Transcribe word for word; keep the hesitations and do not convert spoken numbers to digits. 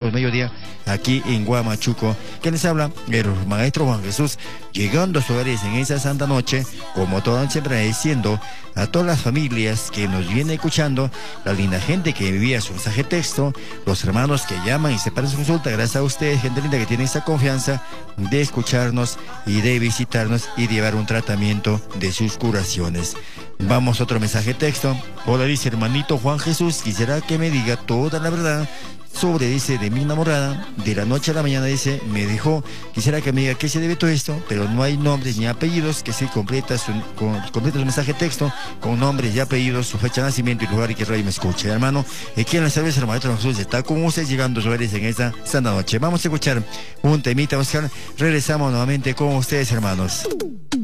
del mediodía, aquí en Huamachuco. Que les habla el maestro Juan Jesús, llegando a sus hogares en esa santa noche, como toda noche siempre diciendo a todas las familias que nos vienen escuchando, la linda gente que envía su mensaje texto, los hermanos que llaman y se paran su consulta, gracias a ustedes, gente linda que tiene esa confianza de escucharnos y de visitarnos y de llevar un tratamiento de sus curaciones. Vamos a otro mensaje texto. Hola, dice hermanito Juan Jesús, quisiera que me diga toda la verdad sobre, dice, de mi enamorada, de la noche a la mañana, dice, me dejó, quisiera que me diga qué se debe todo esto, pero no hay nombres ni apellidos, que se completa su, con, completa su mensaje texto con nombres y apellidos, su fecha de nacimiento y lugar y que radio me escuche. Hermano, aquí en la salud el maestro Jesús está con ustedes llegando a sus hogares en esta santa noche. Vamos a escuchar un temita musical, regresamos nuevamente con ustedes, hermanos.